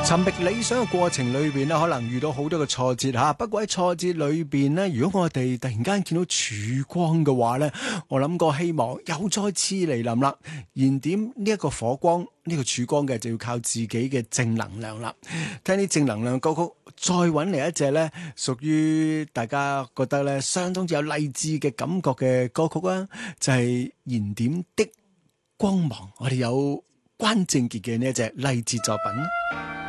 尋覓理想嘅過程裏邊咧，可能遇到好多嘅挫折嚇。不過喺挫折裏邊咧，如果我哋突然間見到曙光嘅話咧，我諗個希望又再次嚟臨啦。燃點呢一個火光，呢個曙光嘅就要靠自己嘅正能量啦。聽啲正能量歌曲，再揾嚟一隻咧，屬於大家覺得咧相當之有勵志嘅感覺嘅歌曲啊，就係燃點的光芒。我哋有關正傑嘅呢一隻勵志作品。